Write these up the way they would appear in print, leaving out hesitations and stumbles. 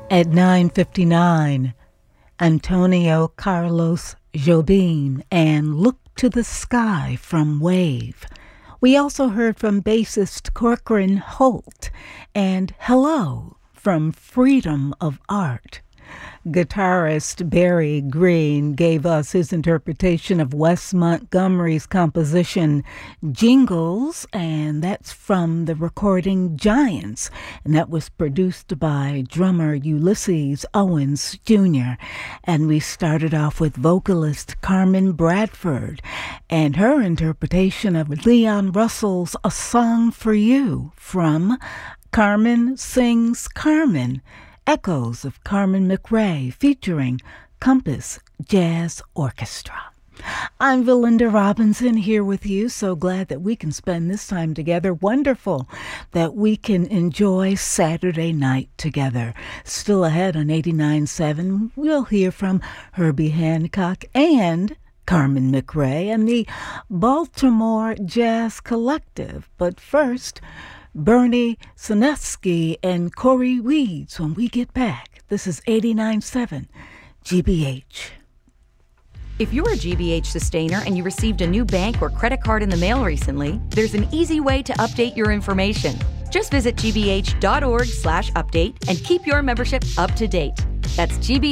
At 9:59, Antonio Carlos Jobim and Look to the Sky from Wave. We also heard from bassist Corcoran Holt and Hello from Freedom of Art. Guitarist Barry Green gave us his interpretation of Wes Montgomery's composition Jingles, and that's from the recording Giants, and that was produced by drummer Ulysses Owens Jr. And we started off with vocalist Carmen Bradford and her interpretation of Leon Russell's A Song for You from Carmen Sings Carmen, Echoes of Carmen McRae featuring Compass Jazz Orchestra. I'm Valinda Robinson here with you. So glad that we can spend this time together. Wonderful that we can enjoy Saturday night together. Still ahead on 89.7, we'll hear from Herbie Hancock and Carmen McRae and the Baltimore Jazz Collective. But first, Bernie Sinetsky and Corey Weeds when we get back. This is 89.7 GBH. If you're a GBH sustainer and you received a new bank or credit card in the mail recently, there's an easy way to update your information. Just visit gbh.org/update and keep your membership up to date. That's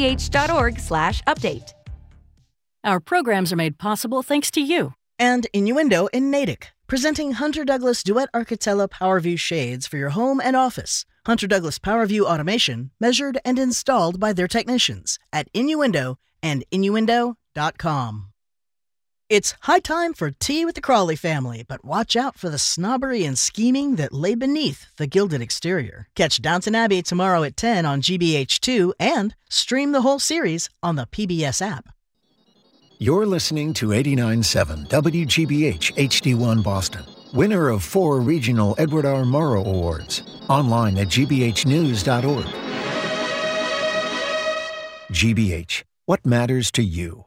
gbh.org/update. Our programs are made possible thanks to you. And Innuendo in Natick, presenting Hunter Douglas Duet Architella PowerView shades for your home and office. Hunter Douglas PowerView automation, measured and installed by their technicians at Innuendo and Innuendo.com. It's high time for tea with the Crawley family, but watch out for the snobbery and scheming that lay beneath the gilded exterior. Catch Downton Abbey tomorrow at 10 on GBH2 and stream the whole series on the PBS app. You're listening to 89.7 WGBH HD1 Boston, winner of 4 regional Edward R. Murrow Awards. Online at gbhnews.org. GBH, what matters to you?